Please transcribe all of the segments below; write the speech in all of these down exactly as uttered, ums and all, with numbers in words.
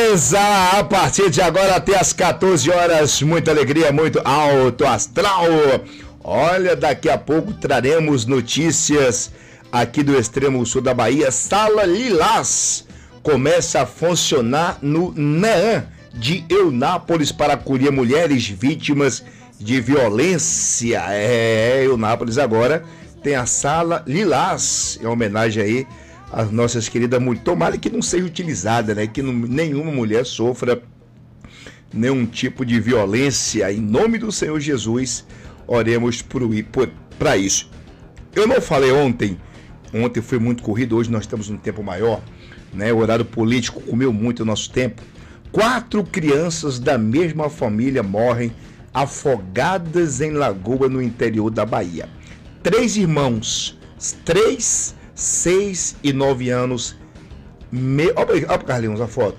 Beleza, a partir de agora até as quatorze horas, muita alegria, muito alto astral. Olha, daqui a pouco traremos notícias aqui do extremo sul da Bahia. Sala Lilás começa a funcionar no NEAM de Eunápolis para acolher mulheres vítimas de violência. É, Eunápolis agora tem a Sala Lilás, em homenagem aí as nossas queridas mulheres. Tomara que não seja utilizada, né? Que não, nenhuma mulher sofra nenhum tipo de violência. Em nome do Senhor Jesus, oremos para isso. Eu não falei ontem, ontem foi muito corrido, hoje nós estamos num tempo maior, né? O horário político comeu muito o nosso tempo. Quatro crianças da mesma família morrem afogadas em lagoa no interior da Bahia. Três irmãos, três, seis e nove anos. Me... Olha para Carlinhos a foto.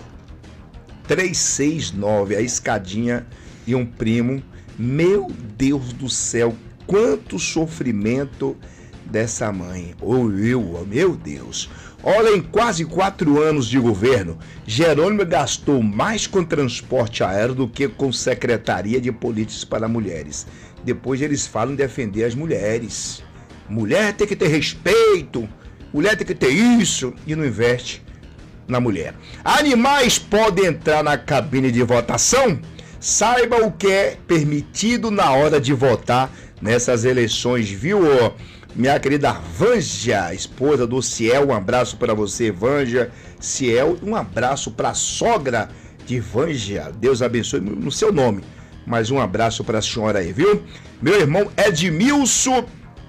Três, seis, nove, a escadinha e um primo. Meu Deus do céu, quanto sofrimento dessa mãe. Oh, eu, meu Deus. Olha, em quase quatro anos de governo, Jerônimo gastou mais com transporte aéreo do que com Secretaria de Políticas para Mulheres. Depois eles falam em defender as mulheres. Mulher tem que ter respeito, mulher tem que ter isso, e não investe na mulher. Animais podem entrar na cabine de votação? Saiba o que é permitido na hora de votar nessas eleições, viu? Minha querida Vanja, esposa do Ciel, um abraço para você, Vanja. Ciel, um abraço para a sogra de Vanja. Deus abençoe no seu nome, mas um abraço para a senhora aí, viu? Meu irmão Edmilson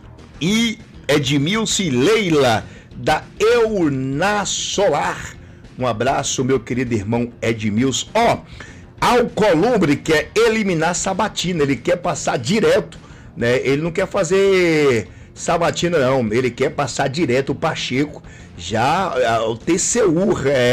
e Edmilson e Leila, da Euna Solar. Um abraço, meu querido irmão Edmilson. Ó, oh, Alcolumbre quer eliminar Sabatina, ele quer passar direto, né? Ele não quer fazer Sabatina não, ele quer passar direto o Pacheco, já o T C U,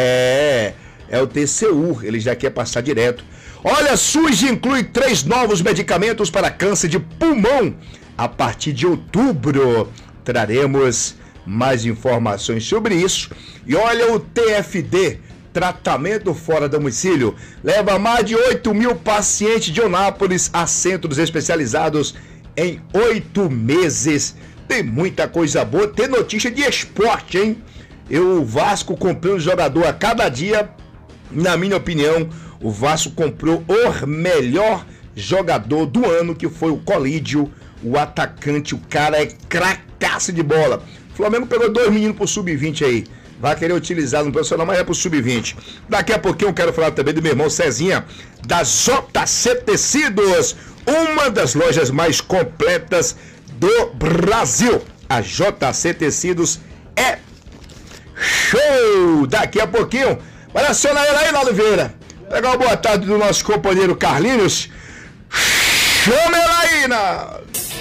é, é o T C U, ele já quer passar direto. Olha, SUS inclui três novos medicamentos para câncer de pulmão a partir de outubro. Traremos mais informações sobre isso. E olha, o T F D, tratamento fora do domicílio, leva mais de oito mil pacientes de Eunápolis a centros especializados em oito meses. Tem muita coisa boa, tem notícia de esporte, hein? Eu, o Vasco comprou um jogador a cada dia. Na minha opinião, o Vasco comprou o melhor jogador do ano, que foi o Colídio, o atacante. O cara é cracaço de bola. O Flamengo pegou dois meninos pro sub vinte aí. Vai querer utilizar no profissional, mas é pro sub vinte. Daqui a pouquinho eu quero falar também do meu irmão Cezinha, da J C Tecidos, uma das lojas mais completas do Brasil. A J C Tecidos é show! Daqui a pouquinho vai acionar ele aí, na Oliveira. Pegar uma boa tarde do nosso companheiro Carlinhos. Chama ele aí, na...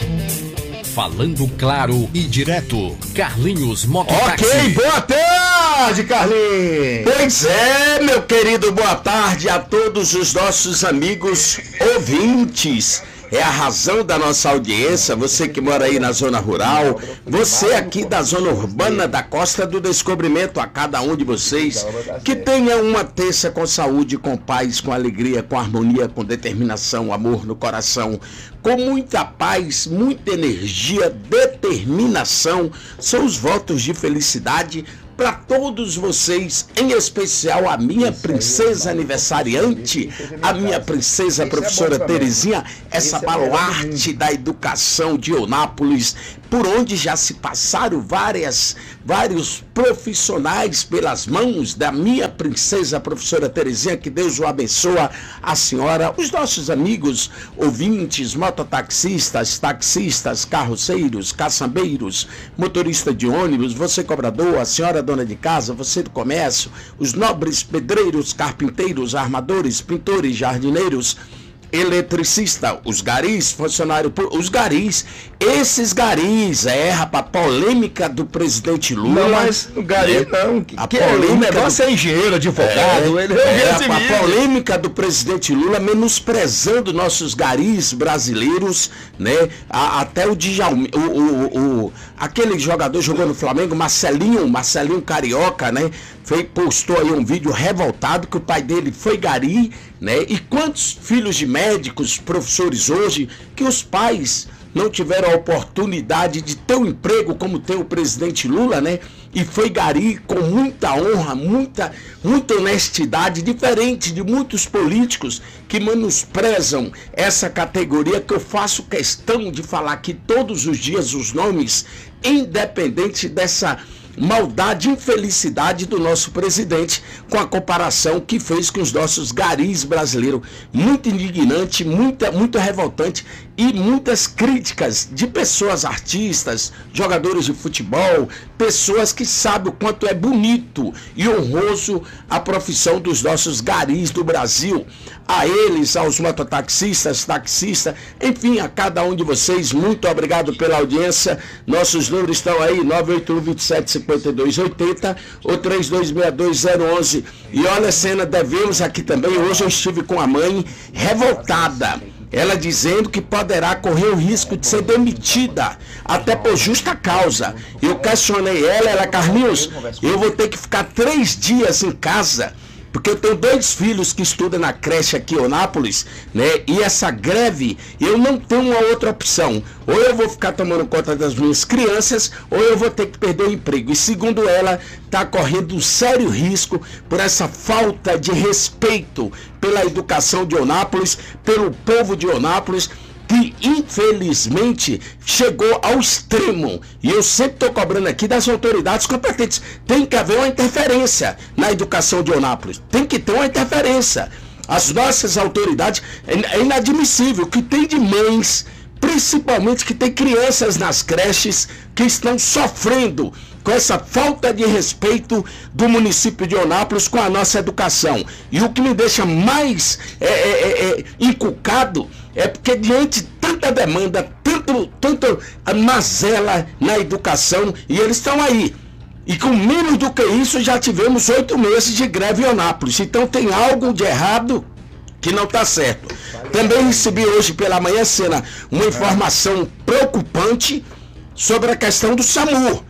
Falando claro e direto, Carlinhos Mototáxi. Ok, boa tarde, Carlinhos. Pois é, meu querido, boa tarde a todos os nossos amigos ouvintes. É a razão da nossa audiência, você que mora aí na zona rural, você aqui da zona urbana da Costa do Descobrimento, a cada um de vocês, que tenha uma terça com saúde, com paz, com alegria, com harmonia, com determinação, amor no coração, com muita paz, muita energia, determinação, são os votos de felicidade para todos vocês, em especial a minha princesa aniversariante, a minha princesa professora Terezinha, essa baluarte da educação de Eunápolis, por onde já se passaram várias, vários profissionais pelas mãos da minha princesa professora Terezinha, que Deus o abençoe, a senhora, os nossos amigos ouvintes, mototaxistas, taxistas, carroceiros, caçambeiros, motorista de ônibus, você cobrador, a senhora dona de casa, você do comércio, os nobres pedreiros, carpinteiros, armadores, pintores, jardineiros, eletricista, os garis, funcionário, os garis, esses garis, é, rapaz, polêmica do presidente Lula. Não, mas o gari é, não, a que polêmica o negócio do, é engenheiro, advogado, é, ele é, é, a, a polêmica do presidente Lula menosprezando nossos garis brasileiros, né, a, até o Djalma, o, o, o, aquele jogador jogou no Flamengo, Marcelinho, Marcelinho Carioca, né, foi, postou aí um vídeo revoltado que o pai dele foi gari, né? E quantos filhos de médicos, professores hoje, que os pais não tiveram a oportunidade de ter um emprego como tem o presidente Lula, né? E foi gari com muita honra, muita, muita honestidade, diferente de muitos políticos que menosprezam essa categoria, que eu faço questão de falar aqui todos os dias os nomes, independente dessa maldade, infelicidade do nosso presidente, com a comparação que fez com os nossos garis brasileiros. Muito indignante, muita, muito revoltante, e muitas críticas de pessoas, artistas, jogadores de futebol, pessoas que sabem o quanto é bonito e honroso a profissão dos nossos garis do Brasil. A eles, aos mototaxistas, taxistas, enfim, a cada um de vocês, muito obrigado pela audiência. Nossos números estão aí, nove oito um, dois sete, cinco dois oito zero ou três dois seis dois zero um um. E olha a cena, devemos aqui também, hoje eu estive com a mãe revoltada, ela dizendo que poderá correr o risco de ser demitida, até por justa causa. Eu questionei ela, ela, Carlinhos, eu vou ter que ficar três dias em casa, porque eu tenho dois filhos que estudam na creche aqui em Eunápolis, né? E essa greve, eu não tenho uma outra opção. Ou eu vou ficar tomando conta das minhas crianças, ou eu vou ter que perder o emprego. E segundo ela, está correndo um sério risco por essa falta de respeito pela educação de Eunápolis, pelo povo de Eunápolis, que infelizmente chegou ao extremo. E eu sempre estou cobrando aqui das autoridades competentes. Tem que haver uma interferência na educação de Eunápolis. Tem que ter uma interferência. As nossas autoridades, é inadmissível que tem de mães, principalmente que tem crianças nas creches, que estão sofrendo com essa falta de respeito do município de Eunápolis com a nossa educação. E o que me deixa mais é, é, é, encucado é porque diante de tanta demanda, tanto, tanto mazela na educação, e eles estão aí. E com menos do que isso, já tivemos oito meses de greve em Eunápolis. Então tem algo de errado que não está certo. Também recebi hoje pela manhã cena uma informação preocupante sobre a questão do SAMU.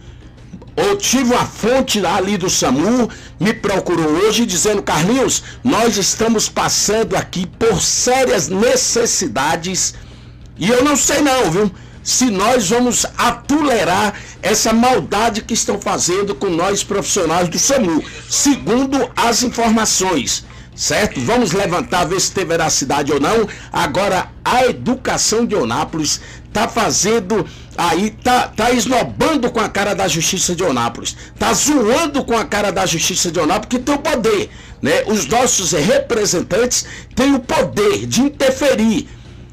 Eu tive uma fonte ali do SAMU, me procurou hoje dizendo: Carlinhos, nós estamos passando aqui por sérias necessidades, e eu não sei não, viu, se nós vamos atolerar essa maldade que estão fazendo com nós profissionais do SAMU, segundo as informações. Certo? Vamos levantar, ver se tem veracidade ou não. Agora, a educação de Eunápolis tá fazendo aí, tá, tá esnobando com a cara da Justiça de Eunápolis, tá zoando com a cara da Justiça de Eunápolis, que tem o poder, né? Os nossos representantes têm o poder de interferir,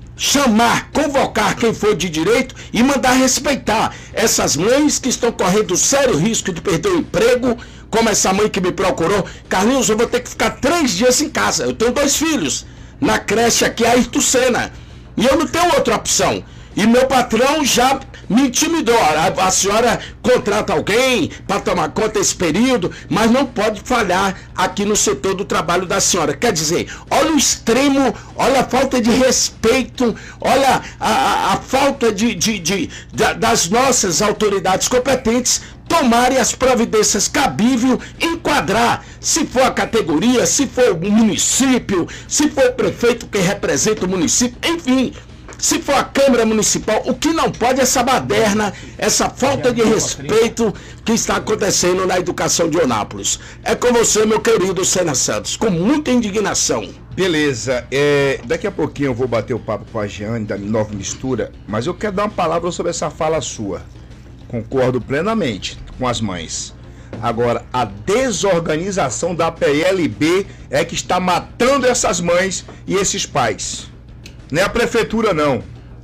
chamar, convocar quem for de direito e mandar respeitar essas mães que estão correndo sério risco de perder o emprego, como essa mãe que me procurou. Carlinhos, eu vou ter que ficar três dias em casa, eu tenho dois filhos na creche aqui, a Ayrton Senna, e eu não tenho outra opção. E meu patrão já me intimidou: a, a senhora contrata alguém para tomar conta desse período, mas não pode falhar aqui no setor do trabalho da senhora. Quer dizer, olha o extremo, olha a falta de respeito, olha a, a, a falta de, de, de, de, das nossas autoridades competentes tomarem as providências cabíveis, enquadrar, se for a categoria, se for o município, se for o prefeito que representa o município, enfim, se for a Câmara Municipal. O que não pode é essa baderna, essa falta de respeito que está acontecendo na educação de Eunápolis. É com você, meu querido Senna Santos, com muita indignação. Beleza, é, daqui a pouquinho eu vou bater o papo com a Jeane da Nova Mistura, mas eu quero dar uma palavra sobre essa fala sua. Concordo plenamente com as mães. Agora, a desorganização da P L B é que está matando essas mães e esses pais. Não é a prefeitura, não.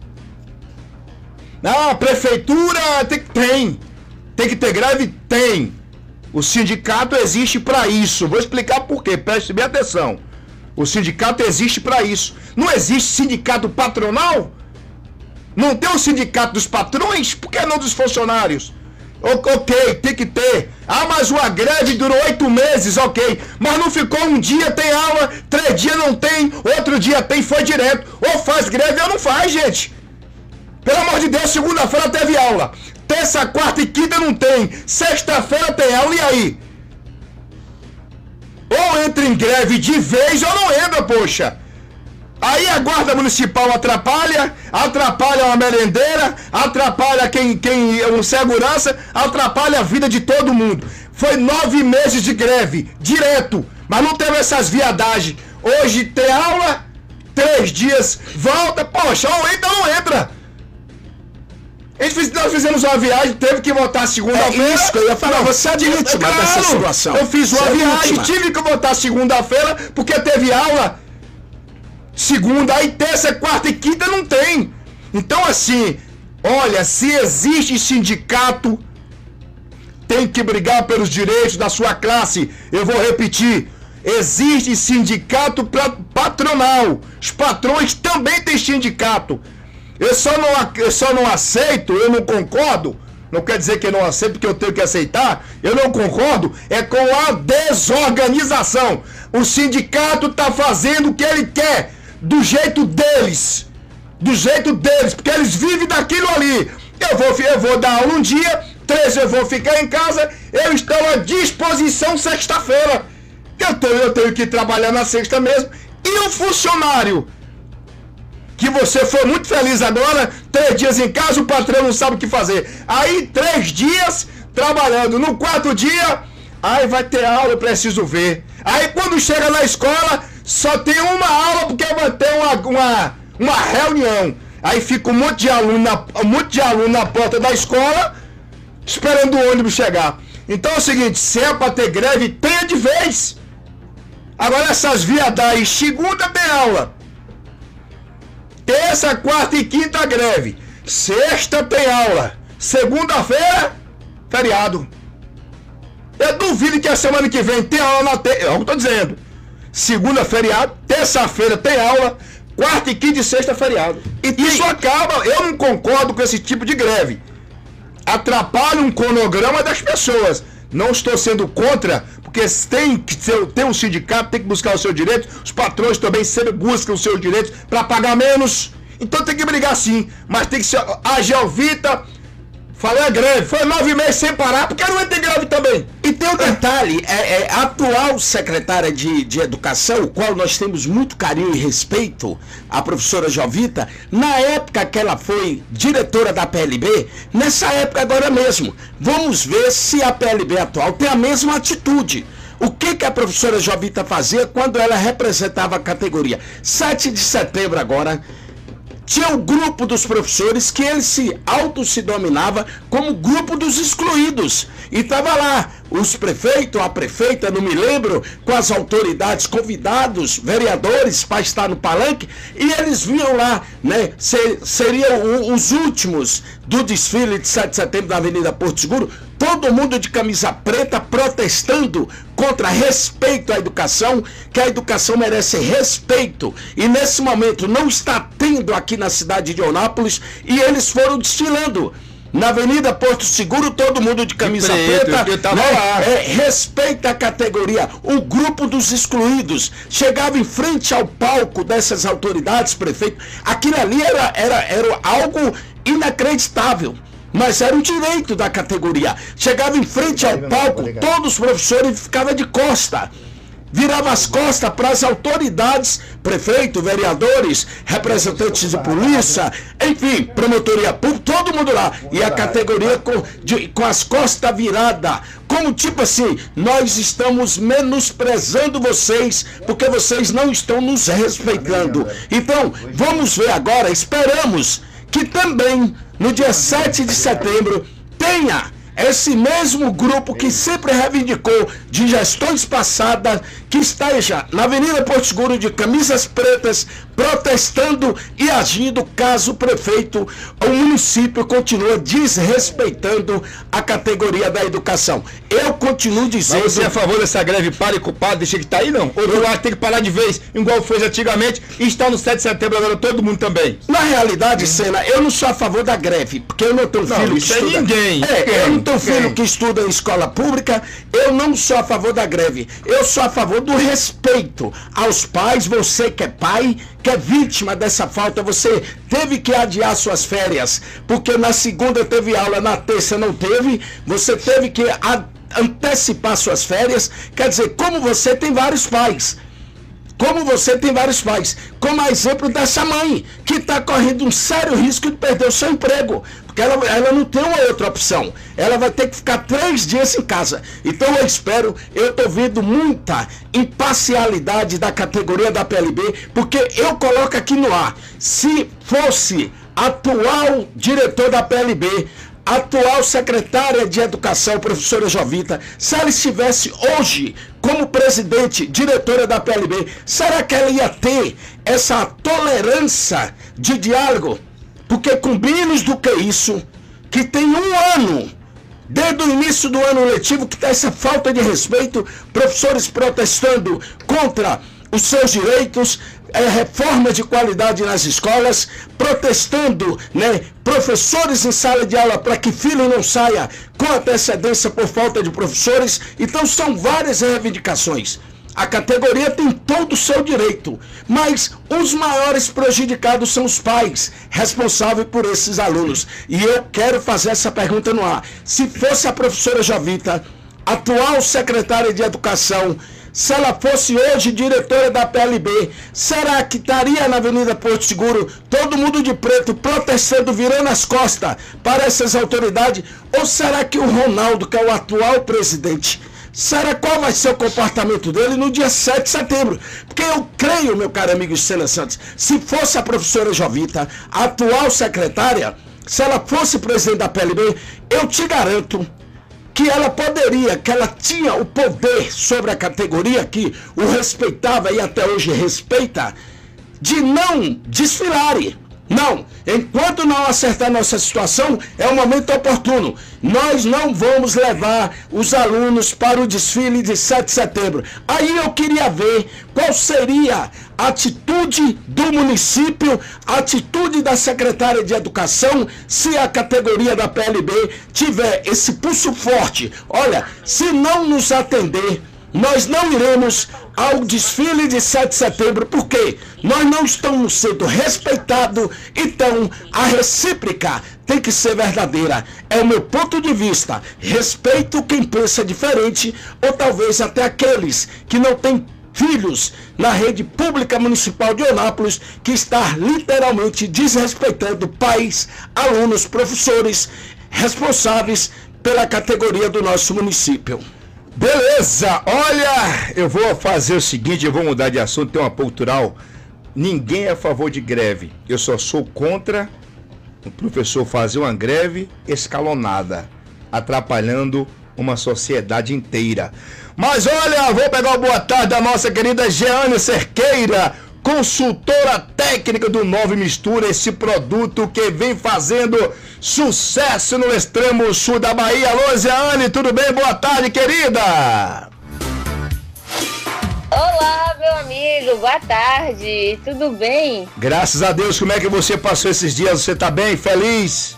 Não, a prefeitura tem que tem. Tem que ter greve? Tem. O sindicato existe para isso. Vou explicar por quê. Preste bem atenção. O sindicato existe para isso. Não existe sindicato patronal? Não tem o sindicato dos patrões? Por que não dos funcionários? Ok, tem que ter. Ah, mas uma greve durou oito meses, ok. Mas não ficou um dia tem aula, três dias não tem, outro dia tem, foi direto. Ou faz greve ou não faz, gente. Pelo amor de Deus, segunda-feira teve aula. Terça, quarta e quinta não tem. Sexta-feira tem aula, e aí? entra em greve de vez ou não entra, poxa. Aí a guarda municipal atrapalha, atrapalha uma merendeira, atrapalha quem, quem é um segurança, atrapalha a vida de todo mundo. Foi nove meses de greve, direto, mas não teve essas viadagens. Hoje tem aula, três dias, volta, poxa, ou entra ou não entra. A gente fez, nós fizemos uma viagem, teve que voltar segunda-feira. É isso que eu ia falar, você admite é, claro, dessa situação. Eu fiz uma você viagem, tive que voltar segunda-feira, porque teve aula segunda, aí terça, quarta e quinta não tem. Então assim, olha, se existe sindicato, tem que brigar pelos direitos da sua classe. Eu vou repetir, existe sindicato patronal. Os patrões também têm sindicato. Eu só não, eu só não aceito, eu não concordo, não quer dizer que eu não aceito, porque eu tenho que aceitar, eu não concordo, é com a desorganização. O sindicato está fazendo o que ele quer, do jeito deles, do jeito deles, porque eles vivem daquilo ali. Eu vou, eu vou dar aula um dia, três eu vou ficar em casa, eu estou à disposição sexta-feira. Eu, tô, eu tenho que trabalhar na sexta mesmo. E o funcionário? Que você foi muito feliz agora, três dias em casa, o patrão não sabe o que fazer. Aí, três dias trabalhando. No quarto dia, aí vai ter aula, eu preciso ver. Aí, quando chega na escola, só tem uma aula, porque vai ter uma, uma, uma reunião. Aí fica um monte de aluno na, um monte de aluno na porta da escola, esperando o ônibus chegar. Então é o seguinte, se é pra ter greve, tenha de vez. Agora, essas viadagens, segunda tem aula. Terça, quarta e quinta greve. Sexta tem aula. Segunda-feira, feriado. Eu duvido que a semana que vem tem aula na terça. É o que eu tô dizendo. Segunda, feriado. Terça-feira tem aula. Quarta e quinta e sexta, feriado. E tem... Isso acaba. Eu não concordo com esse tipo de greve. Atrapalha um cronograma das pessoas. Não estou sendo contra, porque tem que ter, tem um sindicato, tem que buscar o seu direito. Os patrões também sempre buscam os seus direitos para pagar menos. Então tem que brigar sim, mas tem que ser a Gelvita. Falei a greve, foi nove meses sem parar, porque não vai ter greve também. E tem um detalhe, é, é, a atual secretária de, de Educação, o qual nós temos muito carinho e respeito, a professora Gelvita, na época que ela foi diretora da P L B, nessa época agora mesmo, vamos ver se a P L B atual tem a mesma atitude. O que, que a professora Gelvita fazia quando ela representava a categoria? sete de setembro agora, tinha o grupo dos professores que ele se auto se dominava como grupo dos excluídos. E estava lá os prefeitos, a prefeita, não me lembro, com as autoridades, convidados, vereadores para estar no palanque, e eles vinham lá, né? Ser, seriam os últimos do desfile de sete de setembro da Avenida Porto Seguro, todo mundo de camisa preta protestando contra respeito à educação, que a educação merece respeito, e nesse momento não está tendo aqui na cidade de Eunápolis, e eles foram desfilando na Avenida Porto Seguro, todo mundo de camisa de preto, preta, eu tava né? lá. É, respeita a categoria, o grupo dos excluídos, chegava em frente ao palco dessas autoridades, prefeito, aquilo ali era, era, era algo inacreditável. Mas era o direito da categoria. Chegava em frente ao palco, todos os professores ficavam de costa. Virava as costas para as autoridades, prefeito, vereadores, representantes de polícia, enfim, promotoria pública, todo mundo lá. E a categoria com, de, com as costas viradas. Como tipo assim, nós estamos menosprezando vocês, porque vocês não estão nos respeitando. Então, vamos ver agora, esperamos que também no dia sete de setembro tenha esse mesmo grupo que sempre reivindicou de gestões passadas, que esteja na Avenida Porto Seguro de camisas pretas, protestando e agindo caso o prefeito ou o município continue desrespeitando a categoria da educação. Eu continuo dizendo... Mas você é a favor dessa greve para e culpado, deixa que tá aí não? Ou eu acho que tem que parar de vez, igual fez antigamente, e está no sete de setembro agora todo mundo também? Na realidade, Sena, eu não sou a favor da greve, porque eu não tenho filho não, que estuda... É ninguém. É, quem? eu não tenho filho quem? que estuda em escola pública, eu não sou a favor da greve, eu sou a favor do respeito aos pais. Você que é pai, que é vítima dessa falta, você teve que adiar suas férias, porque na segunda teve aula, na terça não teve, você teve que antecipar suas férias. Quer dizer, como você tem vários pais. Como você tem vários pais. Como a exemplo dessa mãe, que está correndo um sério risco de perder o seu emprego. Porque ela, ela não tem uma outra opção. Ela vai ter que ficar três dias em casa. Então eu espero, eu estou vendo muita imparcialidade da categoria da P L B, porque eu coloco aqui no ar, se fosse atual diretor da P L B, atual secretária de Educação, professora Jovita, se ela estivesse hoje como presidente, diretora da P L B, será que ela ia ter essa tolerância de diálogo? Porque com menos do que isso, que tem um ano, desde o início do ano letivo, que tem essa falta de respeito, professores protestando contra os seus direitos, é, reforma de qualidade nas escolas, protestando, né, professores em sala de aula para que filho não saia com antecedência por falta de professores. Então são várias reivindicações. A categoria tem todo o seu direito, mas os maiores prejudicados são os pais responsáveis por esses alunos. E eu quero fazer essa pergunta no ar. Se fosse a professora Jovita, atual secretária de Educação, se ela fosse hoje diretora da P L B, será que estaria na Avenida Porto Seguro, todo mundo de preto, protestando, virando as costas para essas autoridades? Ou será que o Ronaldo, que é o atual presidente, será qual vai ser o comportamento dele no dia sete de setembro? Porque eu creio, meu caro amigo Estela Santos, se fosse a professora Jovita, a atual secretária, se ela fosse presidente da P L B, eu te garanto que ela poderia, que ela tinha o poder sobre a categoria, que o respeitava e até hoje respeita, de não desfilar. Não, enquanto não acertar nossa situação, é o momento oportuno. Nós não vamos levar os alunos para o desfile de sete de setembro. Aí eu queria ver qual seria a atitude do município, a atitude da secretária de Educação, se a categoria da P L B tiver esse pulso forte. Olha, se não nos atender, nós não iremos ao desfile de sete de setembro, porque nós não estamos sendo respeitados, então a recíproca tem que ser verdadeira. É o meu ponto de vista. Respeito quem pensa diferente, ou talvez até aqueles que não têm filhos na rede pública municipal de Eunápolis, que está literalmente desrespeitando pais, alunos, professores, responsáveis pela categoria do nosso município. Beleza, olha, eu vou fazer o seguinte, eu vou mudar de assunto, tem uma cultural. Ninguém é a favor de greve, eu só sou contra o professor fazer uma greve escalonada, atrapalhando uma sociedade inteira. Mas olha, vou pegar o boa tarde da nossa querida Jeane Cerqueira, consultora técnica do Nove Mistura, esse produto que vem fazendo sucesso no extremo sul da Bahia. Alô, Jeane, tudo bem? Boa tarde, querida! Olá, meu amigo, boa tarde, tudo bem? Graças a Deus, como é que você passou esses dias? Você tá bem, feliz?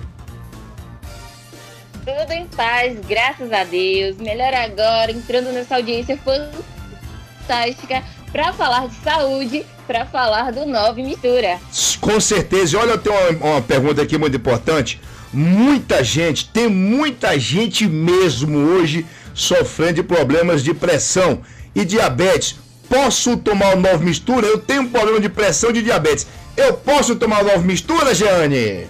Tudo em paz, graças a Deus. Melhor agora, entrando nessa audiência fantástica para falar de saúde, para falar do Nove Mistura. Com certeza. E olha, eu tenho uma, uma pergunta aqui muito importante. Muita gente, tem muita gente mesmo hoje sofrendo de problemas de pressão e diabetes. Posso tomar o Nove Mistura? Eu tenho um problema de pressão e de diabetes. Eu posso tomar o Nove Mistura, Jeane?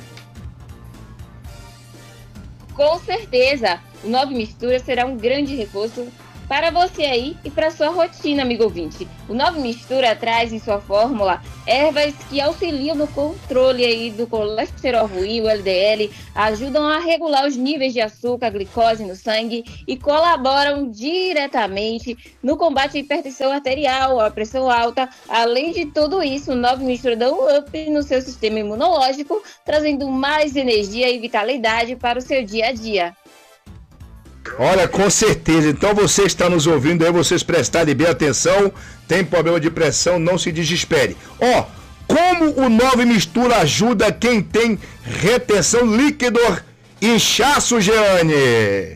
Com certeza, o Nove Mistura será um grande reforço para você aí e para sua rotina, amigo ouvinte. O Nove Mistura traz em sua fórmula ervas que auxiliam no controle aí do colesterol ruim, o L D L, ajudam a regular os níveis de açúcar, glicose no sangue e colaboram diretamente no combate à hipertensão arterial, à pressão alta. Além de tudo isso, o Nove Mistura dá um up no seu sistema imunológico, trazendo mais energia e vitalidade para o seu dia a dia. Olha, com certeza. Então você está nos ouvindo aí, vocês prestarem bem atenção. Tem problema de pressão, não se desespere. Ó, como o Nove Mistura ajuda quem tem retenção líquido e inchaço, Jeane?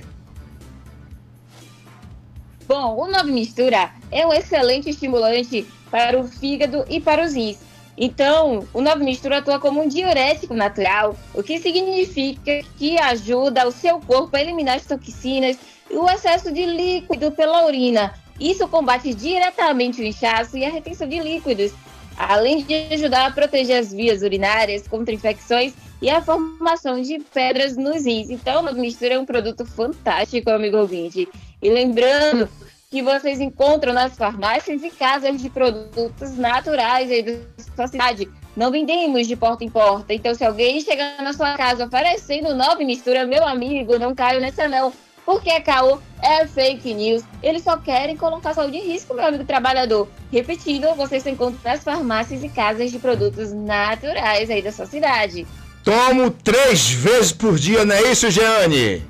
Bom, o Nove Mistura é um excelente estimulante para o fígado e para os rins. Então, o Nove Mistura atua como um diurético natural, o que significa que ajuda o seu corpo a eliminar as toxinas e o excesso de líquido pela urina. Isso combate diretamente o inchaço e a retenção de líquidos, além de ajudar a proteger as vias urinárias contra infecções e a formação de pedras nos rins. Então, a Nove Mistura é um produto fantástico, amigo ouvinte. E lembrando que vocês encontram nas farmácias e casas de produtos naturais aí da sua cidade. Não vendemos de porta em porta. Então, se alguém chegar na sua casa oferecendo Nove Mistura, meu amigo, não caio nessa não. Porque é caô, é fake news. Eles só querem colocar a saúde em risco, meu amigo trabalhador. Repetindo, vocês se encontram nas farmácias e casas de produtos naturais aí da sua cidade. Tomo três vezes por dia, não é isso, Jeane?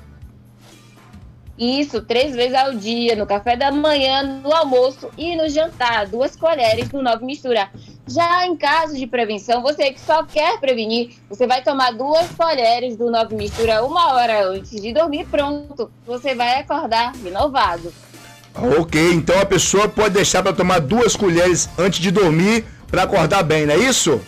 Isso, três vezes ao dia, no café da manhã, no almoço e no jantar. Duas colheres do Nove Mistura. Já em caso de prevenção, você que só quer prevenir, você vai tomar duas colheres do Nove Mistura uma hora antes de dormir, pronto. Você vai acordar renovado. Ok, então a pessoa pode deixar para tomar duas colheres antes de dormir para acordar bem, não é isso?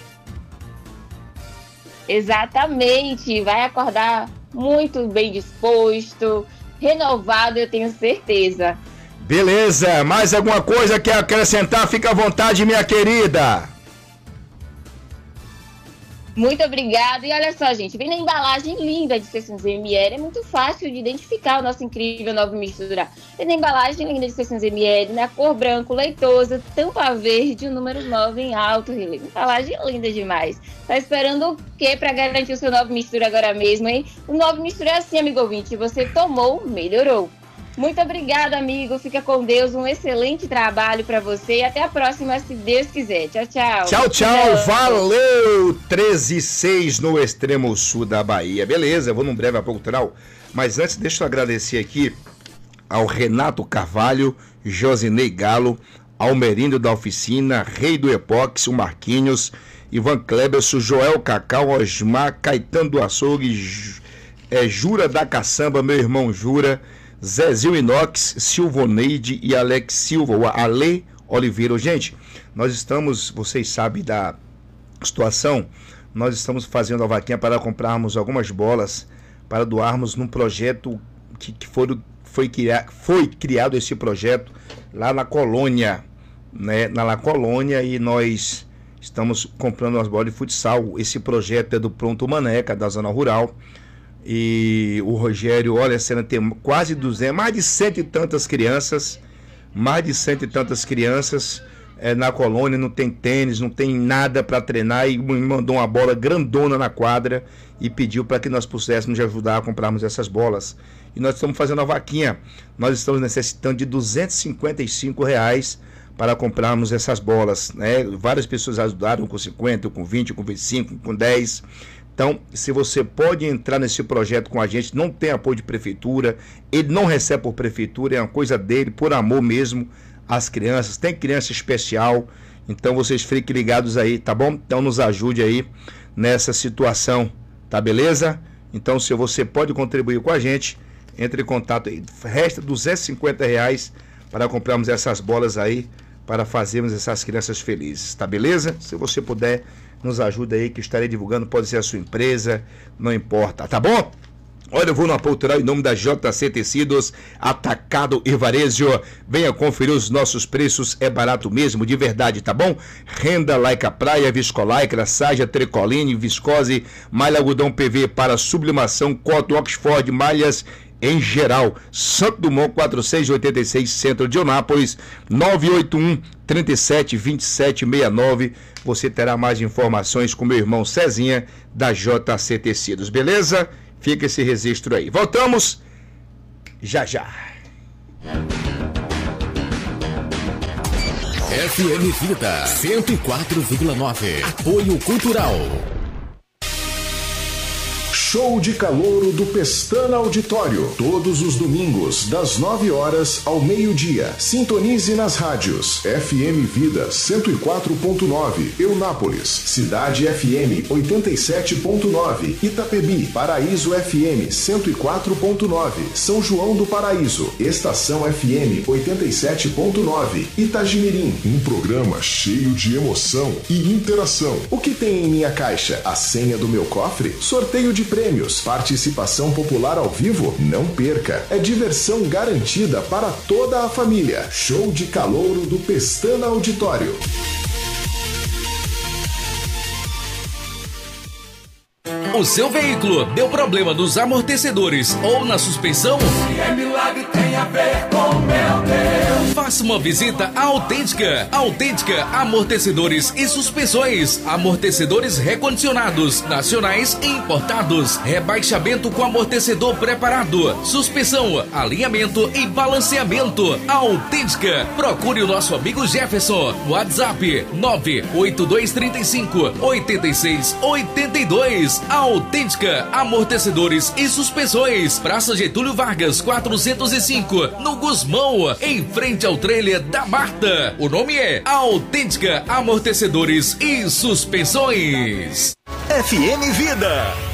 Exatamente, vai acordar muito bem disposto, renovado, eu tenho certeza. Beleza, mais alguma coisa que acrescentar? Fica à vontade, minha querida. Muito obrigada. E olha só, gente, vem na embalagem linda de seiscentos mililitros. É muito fácil de identificar o nosso incrível Nove Mistura. Vem na embalagem linda de seiscentos mililitros, na cor branco, leitosa, tampa verde, o número nove em alto relevo. Embalagem linda demais. Tá esperando o quê para garantir o seu Nove Mistura agora mesmo, hein? O Nove Mistura é assim, amigo ouvinte. Você tomou, melhorou. Muito obrigada, amigo. Fica com Deus. Um excelente trabalho para você. E até a próxima, se Deus quiser. Tchau, tchau. Tchau, tchau. Valeu. treze e seis no extremo sul da Bahia. Beleza, eu vou num breve apontral. Mas antes, deixa eu agradecer aqui ao Renato Carvalho, Josinei Galo, Almerindo da Oficina, Rei do Epóxi, o Marquinhos, Ivan Kleberson, Joel Cacau, Osmar, Caetano do Açougue, é, Jura da Caçamba, meu irmão Jura, Zezinho Inox, Silvoneide e Alex Silva, o Ale Oliveira. Gente, nós estamos, vocês sabem da situação, nós estamos fazendo a vaquinha para comprarmos algumas bolas para doarmos num projeto que, que foi, foi, criar, foi criado esse projeto lá na Colônia, né, na La Colônia, e nós estamos comprando as bolas de futsal. Esse projeto é do Pronto Maneca, da zona rural. E o Rogério, olha, sendo tem quase duzentas, mais de cento e tantas crianças, mais de cento e tantas crianças é, na colônia, não tem tênis, não tem nada para treinar, e me mandou uma bola grandona na quadra e pediu para que nós pudéssemos ajudar a comprarmos essas bolas. E nós estamos fazendo a vaquinha, nós estamos necessitando de duzentos e cinquenta e cinco reais para comprarmos essas bolas, né? Várias pessoas ajudaram com cinquenta, com vinte, com vinte e cinco, com dez. Então, se você pode entrar nesse projeto com a gente, não tem apoio de prefeitura, ele não recebe por prefeitura, é uma coisa dele, por amor mesmo às crianças. Tem criança especial, então vocês fiquem ligados aí, tá bom? Então nos ajude aí nessa situação, tá beleza? Então, se você pode contribuir com a gente, entre em contato aí. Resta duzentos e cinquenta reais para comprarmos essas bolas aí, para fazermos essas crianças felizes, tá beleza? Se você puder, nos ajuda aí, que estarei divulgando, pode ser a sua empresa, não importa, tá bom? Olha, eu vou no apontral em nome da J C Tecidos, Atacado e Varejo. Venha conferir os nossos preços, é barato mesmo, de verdade, tá bom? Renda, Laica Praia, Viscolaicra, Saja, Tricoline, Viscose, malha algodão P V para sublimação, Cotton, Oxford, malhas em geral. Santo Dumont quatrocentos e oitenta e seis, Centro de Onápolis, nove oito um, trinta e sete, vinte e sete, sessenta e nove. Você terá mais informações com meu irmão Cezinha, da J C Tecidos, beleza? Fica esse registro aí. Voltamos já já. F M Vida cento e quatro vírgula nove. Apoio Cultural. Show de Calouro do Pestana Auditório. Todos os domingos, das nove horas ao meio-dia. Sintonize nas rádios F M Vida cento e quatro ponto nove, Eunápolis, Cidade F M oitenta e sete ponto nove, Itapebi, Paraíso F M cento e quatro ponto nove, São João do Paraíso, Estação F M oitenta e sete ponto nove, Itagimirim. Um programa cheio de emoção e interação. O que tem em minha caixa? A senha do meu cofre? Sorteio de prêmio prêmios, participação popular ao vivo, não perca. É diversão garantida para toda a família. Show de calouro do Pestana Auditório. O seu veículo deu problema nos amortecedores ou na suspensão? Se é milagre, tem a ver com meu Deus. Faça uma visita à Autêntica. Autêntica Amortecedores e Suspensões. Amortecedores recondicionados, nacionais e importados. Rebaixamento com amortecedor preparado. Suspensão, alinhamento e balanceamento. Autêntica. Procure o nosso amigo Jefferson. WhatsApp nove oito dois três cinco oito seis oito dois. Autêntica Amortecedores e Suspensões. Praça Getúlio Vargas, quatrocentos e cinco, no Gusmão, em frente ao trailer da Marta. O nome é Autêntica Amortecedores e Suspensões. F M Vida.